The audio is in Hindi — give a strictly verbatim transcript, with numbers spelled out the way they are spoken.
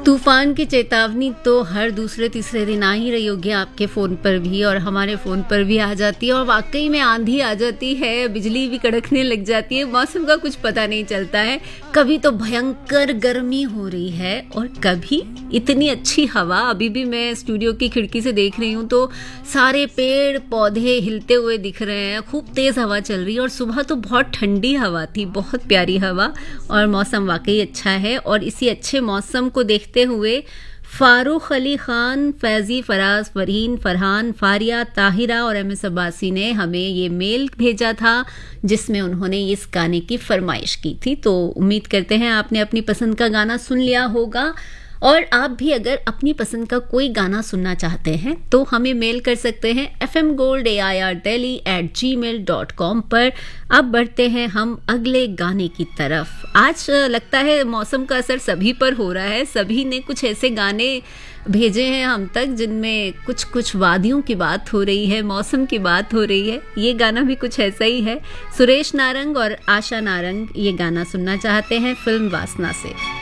तूफान की चेतावनी तो हर दूसरे तीसरे दिन आ ही रही होगी आपके फ़ोन पर भी और हमारे फ़ोन पर भी आ जाती है। और वाकई में आंधी आ जाती है, बिजली भी कड़कने लग जाती है, मौसम का कुछ पता नहीं चलता है। कभी तो भयंकर गर्मी हो रही है और कभी इतनी अच्छी हवा। अभी भी मैं स्टूडियो की खिड़की से देख रही हूँ तो सारे पेड़ पौधे हिलते हुए दिख रहे हैं, खूब तेज़ हवा चल रही है। और सुबह तो बहुत ठंडी हवा थी, बहुत प्यारी हवा, और मौसम वाकई अच्छा है। और इसी अच्छे मौसम को देखते हुए फारूक अली खान, फैजी, फराज, फरहीन, फरहान, फारिया, ताहिरा और एम एस अब्बासी ने हमें ये मेल भेजा था जिसमें उन्होंने इस गाने की फरमाइश की थी। तो उम्मीद करते हैं आपने अपनी पसंद का गाना सुन लिया होगा। और आप भी अगर अपनी पसंद का कोई गाना सुनना चाहते हैं तो हमें मेल कर सकते हैं F M gold A I R daily eight ji mail dot com पर। अब बढ़ते हैं हम अगले गाने की तरफ। आज लगता है मौसम का असर सभी पर हो रहा है, सभी ने कुछ ऐसे गाने भेजे हैं हम तक जिनमें कुछ कुछ वादियों की बात हो रही है, मौसम की बात हो रही है। ये गाना भी कुछ ऐसा ही है। सुरेश नारंग और आशा नारंग ये गाना सुनना चाहते हैं फिल्म वासना से।